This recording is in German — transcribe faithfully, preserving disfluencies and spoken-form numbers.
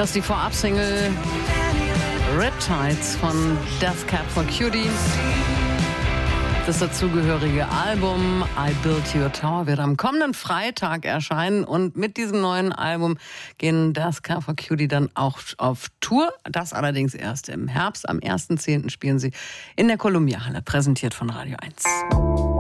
Das ist die Vorab-Single Riptides von Death Cab for Cutie. Das dazugehörige Album I Built Your Tower wird am kommenden Freitag erscheinen. Und mit diesem neuen Album gehen Death Cab for Cutie dann auch auf Tour. Das allerdings erst im Herbst. Am ersten zehnten spielen sie in der Columbia Halle, präsentiert von Radio eins.